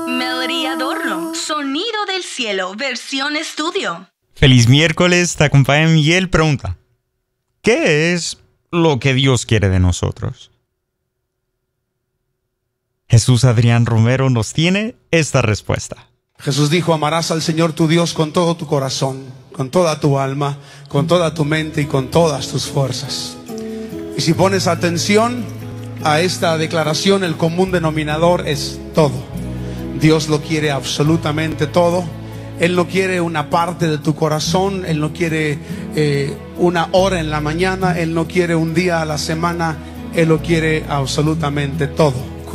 Melody Adorno, Sonido del Cielo, versión estudio. Feliz miércoles, te acompaña Miguel. Pregunta: ¿qué es lo que Dios quiere de nosotros? Jesús Adrián Romero nos tiene esta respuesta. Jesús dijo: amarás al Señor tu Dios con todo tu corazón, con toda tu alma, con toda tu mente y con todas tus fuerzas. Y si pones atención a esta declaración, el común denominador es todo. Dios lo quiere absolutamente todo. Él no quiere una parte de tu corazón. Él no quiere una hora en la mañana. Él no quiere un día a la semana. Él lo quiere absolutamente todo.